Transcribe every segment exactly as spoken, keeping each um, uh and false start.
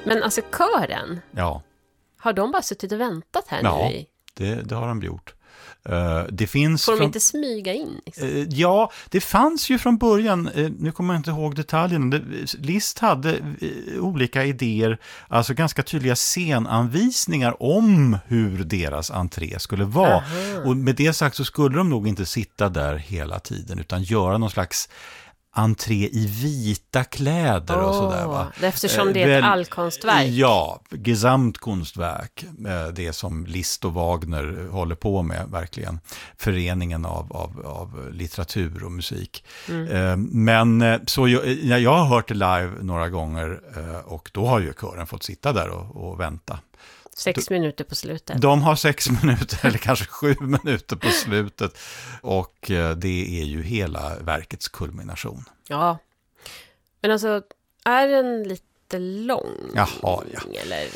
Men alltså kören, Ja. har de bara suttit och väntat här Ja, nu i? det, det har de gjort. Uh, det finns Får de från, inte smyga in? Liksom? uh, ja, det fanns ju från början, uh, nu kommer jag inte ihåg detaljerna, det, Liszt hade uh, olika idéer, alltså ganska tydliga scenanvisningar om hur deras entré skulle vara. Aha. Och med det sagt så skulle de nog inte sitta där hela tiden utan göra någon slags entré i vita kläder oh, och sådär, va? Eftersom det är ett Väl, allkonstverk. Ja, Gesamtkunstverk, det som Liszt och Wagner håller på med, verkligen. Föreningen av, av, av litteratur och musik. Mm. Men så jag, jag har hört det live några gånger och då har ju kören fått sitta där och, och vänta. Sex minuter på slutet. De har sex minuter eller kanske sju minuter på slutet. Och det är ju hela verkets kulmination. Ja. Men alltså, är den lite lång? Jaha, ja. Eller?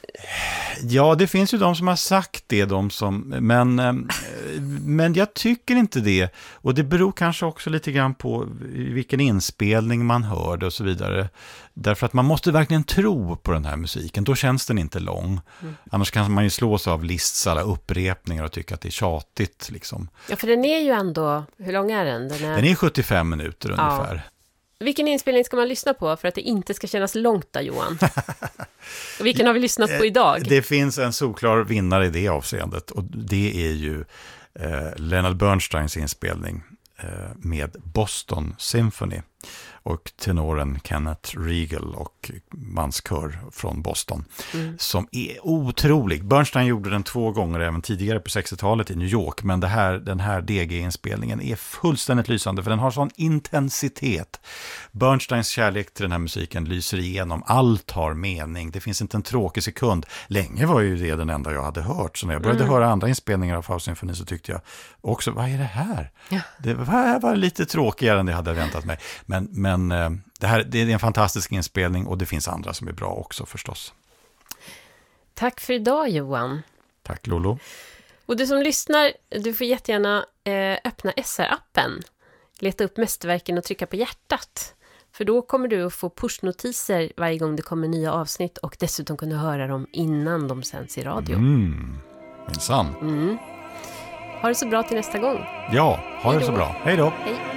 Ja, det finns ju de som har sagt det, de som, men, men jag tycker inte det. Och det beror kanske också lite grann på vilken inspelning man hörde och så vidare. Därför att man måste verkligen tro på den här musiken. Då känns den inte lång. Mm. Annars kan man ju slås av Liszts alla upprepningar och tycka att det är tjatigt. Liksom. Ja, för den är ju ändå... Hur lång är den? Den är, den är sjuttiofem minuter ungefär. Ja. Vilken inspelning ska man lyssna på för att det inte ska kännas långt då, Johan? Och vilken har vi lyssnat på idag? Det finns en solklar vinnare i det avseendet. Och det är ju eh, Leonard Bernsteins inspelning eh, med Boston Symphony. Och tenoren Kenneth Regal och manskör från Boston. Mm. Som är otrolig. Bernstein gjorde den två gånger även tidigare på sextiotalet i New York. Men det här, den här D G-inspelningen är fullständigt lysande. För den har sån intensitet. Bernsteins kärlek till den här musiken lyser igenom. Allt har mening. Det finns inte en tråkig sekund. Länge var ju det den enda jag hade hört. Så när jag började mm. höra andra inspelningar av Faustsymfoni så tyckte jag också, vad är det här? Ja. Det var, var lite tråkigare än det hade väntat mig. Men, men Men det här det är en fantastisk inspelning och det finns andra som är bra också förstås. Tack för idag, Johan. Tack, Lolo. Och du som lyssnar, du får jättegärna eh, öppna S R-appen. Leta upp mästerverken och trycka på hjärtat. För då kommer du att få pushnotiser varje gång det kommer nya avsnitt och dessutom kunna höra dem innan de sänds i radio. Mm, minsann. Mm. Ha det så bra till nästa gång. Ja, ha Hej det då. så bra. Hej då. Hej.